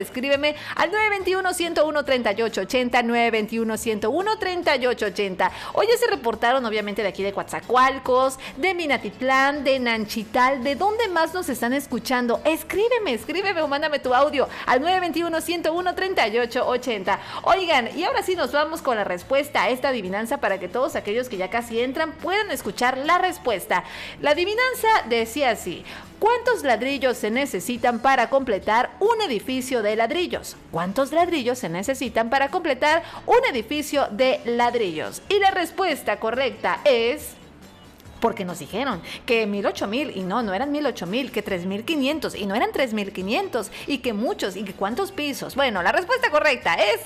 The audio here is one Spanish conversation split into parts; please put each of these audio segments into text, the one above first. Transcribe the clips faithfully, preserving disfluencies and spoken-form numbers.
Escríbeme al nueve dos uno, uno uno, tres ocho ocho cero, nueve dos uno, uno uno, tres ocho ocho cero. Hoy ya se reportaron obviamente de aquí de Coatzacoalcos, de Minatitlán, de Nanchital, de dónde más nos están escuchando. Escríbeme, escríbeme o mándame tu audio al nueve dos uno, uno uno, tres ocho ocho cero. Oigan, y ahora sí nos vamos con la respuesta a esta adivinanza para que todos aquellos que ya casi entran puedan escuchar la respuesta. La adivinanza decía así: ¿cuántos ladrillos se necesitan para completar un edificio de ladrillos? ¿Cuántos ladrillos se necesitan para completar un edificio de ladrillos? Y la respuesta correcta es... porque nos dijeron que mil, ocho mil, y no, no eran mil, ocho mil, que tres mil quinientos, y no eran tres mil quinientos, y que muchos, y que cuántos pisos. Bueno, la respuesta correcta es...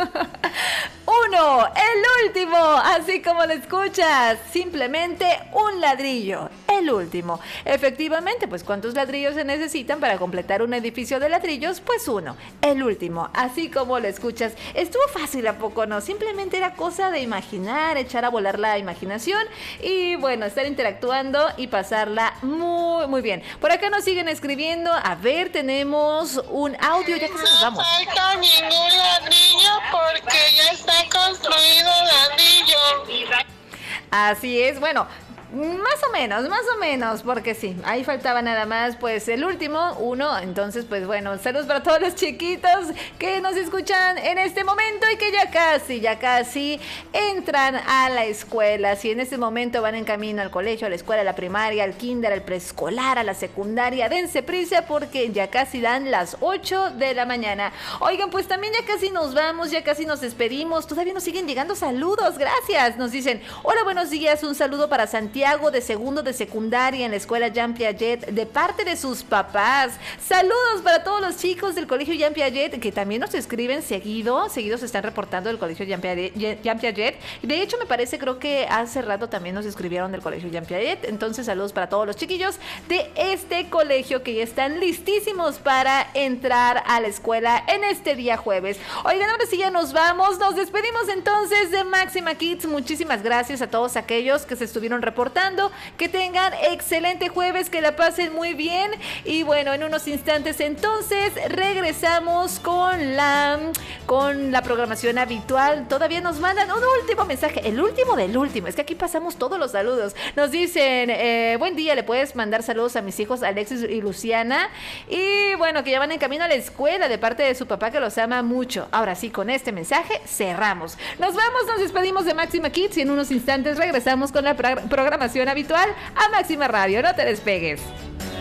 uno, el último, así como lo escuchas, simplemente un ladrillo, el último. Efectivamente, pues ¿cuántos ladrillos se necesitan para completar un edificio de ladrillos? Pues uno, el último, así como lo escuchas. Estuvo fácil, ¿a poco no? Simplemente era cosa de imaginar, echar a volar la imaginación, y bueno, estar interactuando y pasarla muy, muy bien. Por acá nos siguen escribiendo. A ver, tenemos un audio, ya casi nos vamos. No falta ningún ladrillo porque ya está construido el ladrillo. Así es, bueno, más o menos, más o menos, porque sí, ahí faltaba nada más, pues el último, uno. Entonces, pues bueno, saludos para todos los chiquitos que nos escuchan en este momento y que ya casi, ya casi entran a la escuela. Si en este momento van en camino al colegio, a la escuela, a la primaria, al kinder, al preescolar, a la secundaria, dense prisa porque ya casi dan las ocho de la mañana. Oigan, pues también ya casi nos vamos, ya casi nos despedimos. Todavía nos siguen llegando saludos, gracias. Nos dicen, hola, buenos días, un saludo para Santiago de segundo de secundaria en la escuela Jean Piaget de parte de sus papás. Saludos para todos los chicos del colegio Jean Piaget que también nos escriben seguido, seguido se están reportando del colegio Jean Piaget. Jean Piaget. De hecho, me parece, creo que hace rato también nos escribieron del colegio Jean Piaget. Entonces, saludos para todos los chiquillos de este colegio que ya están listísimos para entrar a la escuela en este día jueves. Oigan, ahora sí ya nos vamos, nos despedimos entonces de Máxima Kids. Muchísimas gracias a todos aquellos que se estuvieron reportando. Que tengan excelente jueves, que la pasen muy bien. Y bueno, en unos instantes entonces regresamos con la con la programación habitual. Todavía nos mandan un último mensaje, el último del último. Es que aquí pasamos todos los saludos. Nos dicen, eh, buen día, le puedes mandar saludos a mis hijos Alexis y Luciana. Y bueno, que ya van en camino a la escuela de parte de su papá que los ama mucho. Ahora sí, con este mensaje cerramos. Nos vamos, nos despedimos de Máxima Kids y en unos instantes regresamos con la programación habitual a Máxima Radio. No te despegues.